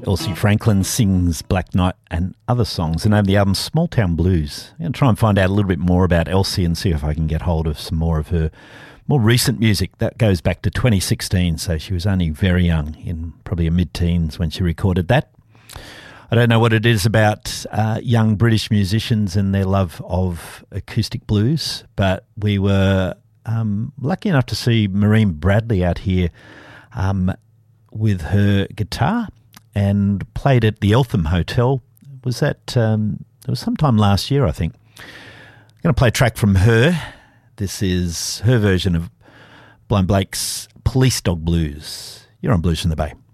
Elsie Franklin sings Black Knight and other songs, and over the album Small Town Blues. I'm going to try and find out a little bit more about Elsie and see if I can get hold of some more of her more recent music. That goes back to 2016, so she was only very young, in probably her mid-teens when she recorded that. I don't know what it is about young British musicians and their love of acoustic blues, but we were lucky enough to see Maureen Bradley out here with her guitar and played at the Eltham Hotel. It was sometime last year, I think. I'm going to play a track from her. This is her version of Blind Blake's Police Dog Blues. You're on Blues from the Bay.